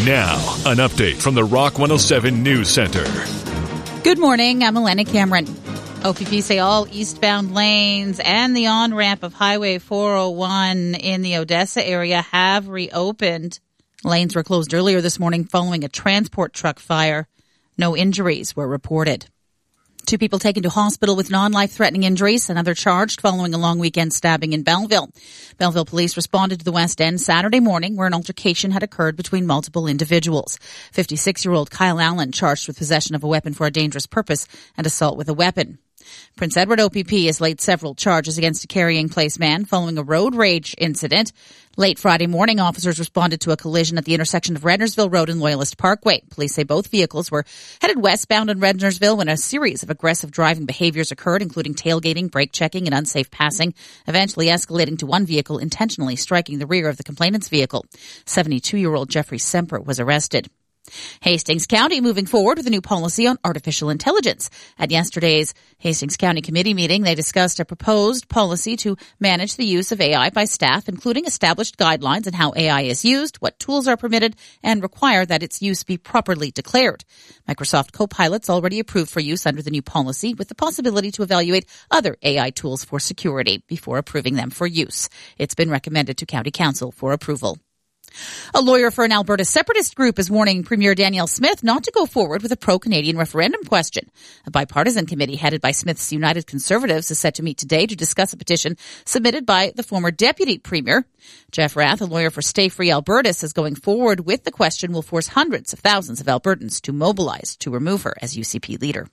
Now, an update from the Rock 107 News Center. Good morning, I'm Elena Cameron. OPP say all eastbound lanes and the on-ramp of Highway 401 in the Odessa area have reopened. Lanes were closed earlier this morning following a transport truck fire. No injuries were reported. 2 people taken to hospital with non-life-threatening injuries, another charged following a long weekend stabbing in Belleville. Belleville police responded to the West End Saturday morning where an altercation had occurred between multiple individuals. 56-year-old Kyle Allen charged with possession of a weapon for a dangerous purpose and assault with a weapon. Prince Edward OPP has laid several charges against a Carrying Place man following a road rage incident. Late Friday morning, officers responded to a collision at the intersection of Rednersville Road and Loyalist Parkway. Police say both vehicles were headed westbound in Rednersville when a series of aggressive driving behaviors occurred, including tailgating, brake checking, and unsafe passing, eventually escalating to one vehicle intentionally striking the rear of the complainant's vehicle. 72-year-old Jeffrey Semper was arrested. Hastings County moving forward with a new policy on artificial intelligence. At yesterday's Hastings County Committee meeting, they discussed a proposed policy to manage the use of AI by staff, including established guidelines on how AI is used, what tools are permitted, and require that its use be properly declared. Microsoft Copilot's already approved for use under the new policy, with the possibility to evaluate other AI tools for security before approving them for use. It's been recommended to County Council for approval. A lawyer for an Alberta separatist group is warning Premier Danielle Smith not to go forward with a pro-Canadian referendum question. A bipartisan committee headed by Smith's United Conservatives is set to meet today to discuss a petition submitted by the former deputy premier. Jeff Rath, a lawyer for Stay Free Alberta, says going forward with the question will force hundreds of thousands of Albertans to mobilize to remove her as UCP leader.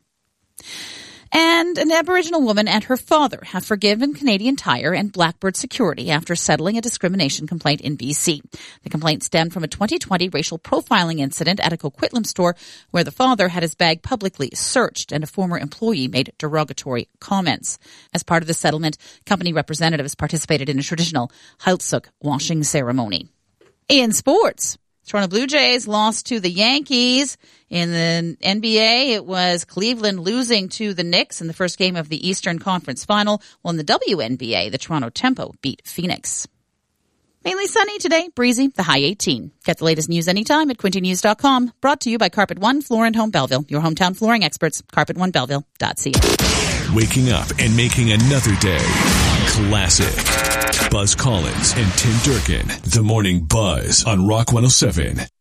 And an Aboriginal woman and her father have forgiven Canadian Tire and Blackbird Security after settling a discrimination complaint in BC. The complaint stemmed from a 2020 racial profiling incident at a Coquitlam store where the father had his bag publicly searched and a former employee made derogatory comments. As part of the settlement, company representatives participated in a traditional Heiltsuk washing ceremony. In sports, Toronto Blue Jays lost to the Yankees. In the NBA, it was Cleveland losing to the Knicks in the first game of the Eastern Conference Final, while in the WNBA, the Toronto Tempo beat Phoenix. Mainly sunny today, breezy, the high 18. Get the latest news anytime at quintynews.com. Brought to you by Carpet One Floor and Home Belleville, your hometown flooring experts, carpet1belleville.ca. Waking up and making another day classic. Buzz Collins and Tim Durkin. The Morning Buzz on Rock 107.